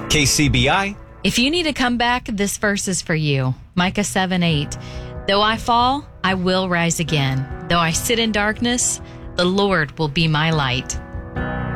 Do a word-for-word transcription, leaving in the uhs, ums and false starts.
K C B I. If you need to come back, this verse is for you. Micah seven eight. Though I fall, I will rise again. Though I sit in darkness, the Lord will be my light.